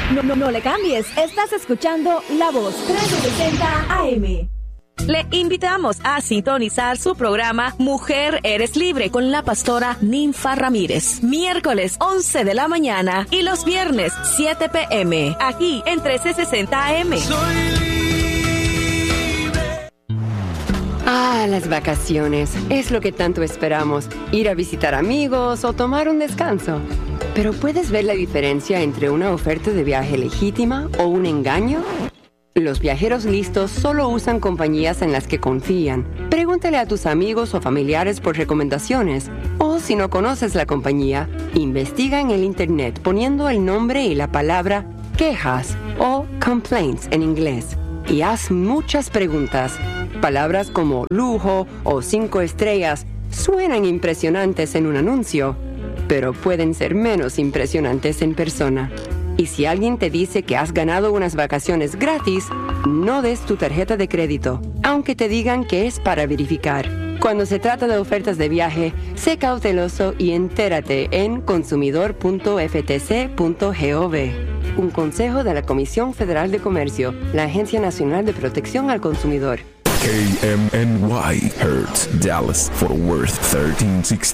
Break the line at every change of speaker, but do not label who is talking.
No le cambies, estás escuchando La Voz 360 AM.
Le invitamos a sintonizar su programa Mujer Eres Libre con la pastora Ninfa Ramírez. Miércoles 11 de la mañana y los viernes 7 p.m. aquí en 1360 AM.
Las vacaciones es lo que tanto esperamos. Ir a visitar amigos o tomar un descanso. Pero ¿puedes ver la diferencia entre una oferta de viaje legítima o un engaño? Los viajeros listos solo usan compañías en las que confían. Pregúntale a tus amigos o familiares por recomendaciones. O si no conoces la compañía, investiga en el internet poniendo el nombre y la palabra quejas o complaints en inglés. Y haz muchas preguntas. Palabras como lujo o 5 estrellas suenan impresionantes en un anuncio, pero pueden ser menos impresionantes en persona. Y si alguien te dice que has ganado unas vacaciones gratis, no des tu tarjeta de crédito, aunque te digan que es para verificar. Cuando se trata de ofertas de viaje, sé cauteloso y entérate en consumidor.ftc.gov. Un consejo de la Comisión Federal de Comercio, la Agencia Nacional de Protección al Consumidor.
KMNY, Hertz, Dallas, Fort Worth, 1360.